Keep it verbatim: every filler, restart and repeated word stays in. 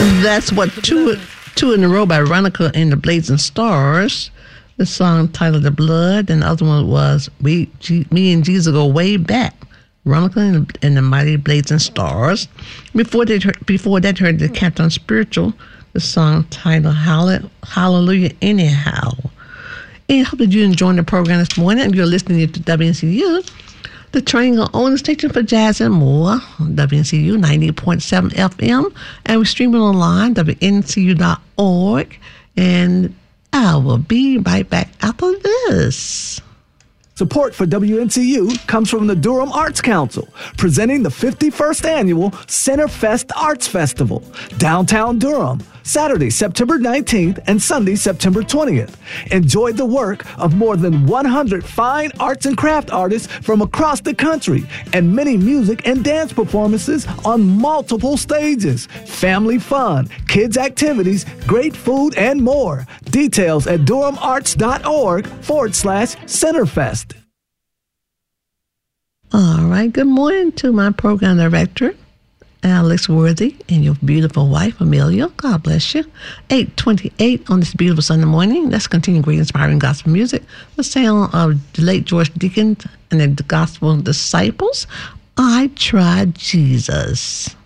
That's what two two in a row by Veronica and the Blazing Stars. The song titled "The Blood," and the other one was "We, G, Me and Jesus Go Way Back." Veronica and, and the Mighty Blazing Stars. Before that, before that, heard the Captain Spiritual, the song titled "Hallelujah Anyhow." And I hope that you're enjoying the program this morning, and you're listening to W N C U, the Triangle Owner Station for Jazz and More, W N C U ninety point seven F M, and we're streaming online, W N C U dot org, and I will be right back after this. Support for W N C U comes from the Durham Arts Council, presenting the fifty-first Annual Centerfest Arts Festival, downtown Durham, Saturday, September nineteenth and Sunday, September twentieth. Enjoy the work of more than one hundred fine arts and craft artists from across the country and many music and dance performances on multiple stages. Family fun, kids activities, great food, and more. Details at durhamarts.org forward slash Centerfest. All right. Good morning to my program director, Alex Worthy, and your beautiful wife, Amelia. God bless you. eight twenty-eight on this beautiful Sunday morning. Let's continue great inspiring gospel music. The sound of the late George Deacon and the Gospel Disciples. I Tried Jesus.